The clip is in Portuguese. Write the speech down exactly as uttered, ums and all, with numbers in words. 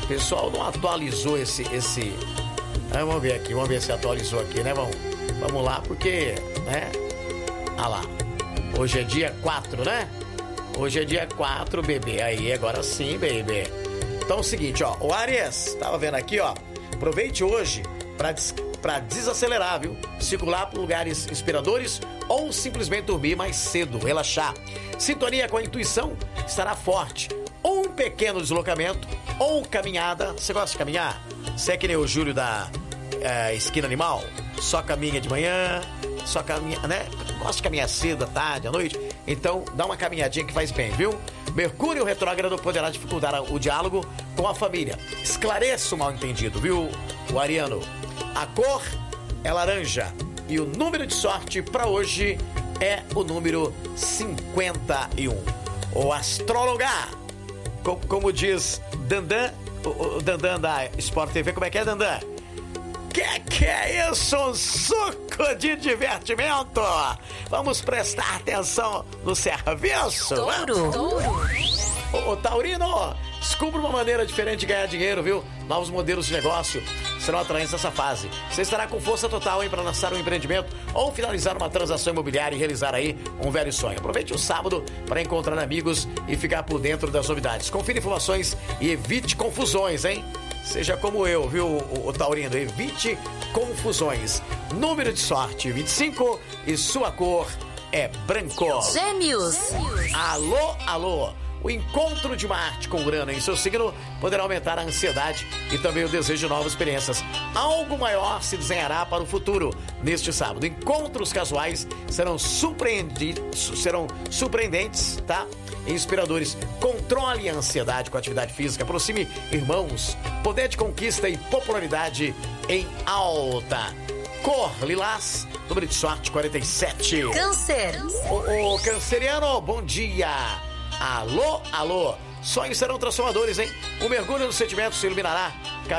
O pessoal não atualizou esse... esse... Ah, vamos ver aqui, vamos ver se atualizou aqui, né? Vamos, vamos lá, porque, né? Ah lá, hoje é dia quatro, né? Hoje é dia quatro, bebê. Aí, agora sim, bebê. Então é o seguinte, ó, o Áries, tava vendo aqui, ó, aproveite hoje pra, des, pra desacelerar, viu? Circular por lugares inspiradores ou simplesmente dormir mais cedo, relaxar. Sintonia com a intuição estará forte. Ou um pequeno deslocamento, ou caminhada. Você gosta de caminhar? Você é que nem o Júlio da é, Esquina Animal? Só caminha de manhã, só caminha, né? Gosta de caminhar cedo, à tarde, à noite? Então, dá uma caminhadinha que faz bem, viu? Mercúrio retrógrado poderá dificultar o diálogo com a família. Esclareça o mal-entendido, viu, o ariano? A cor é laranja e o número de sorte para hoje é o número cinquenta e um. O astróloga, como, como diz Dandan, o, o Dandan da Sport T V, como é que é, Dandan? Que que é isso? Um suco de divertimento? Vamos prestar atenção no serviço? Touro. Touro. Ô, ô, Taurino, descubra uma maneira diferente de ganhar dinheiro, viu? Novos modelos de negócio serão atraentes nessa fase. Você estará com força total, hein, para lançar um empreendimento ou finalizar uma transação imobiliária e realizar aí um velho sonho. Aproveite o sábado para encontrar amigos e ficar por dentro das novidades. Confira informações e evite confusões, hein? Seja como eu, viu, o, o Taurino? Evite confusões. Número de sorte, vinte e cinco, e sua cor é branco. Gêmeos. Alô, alô. O encontro de Marte com Urano em seu signo poderá aumentar a ansiedade e também o desejo de novas experiências. Algo maior se desenhará para o futuro neste sábado. Encontros casuais serão, surpreendi- serão surpreendentes, tá? E inspiradores. Controle a ansiedade com a atividade física. Aproxime irmãos. Poder de conquista e popularidade em alta. Cor lilás, número de sorte quarenta e sete. Câncer. Ô, ô, canceriano, bom dia. Alô, alô. Sonhos serão transformadores, hein? O mergulho no sentimento se iluminará.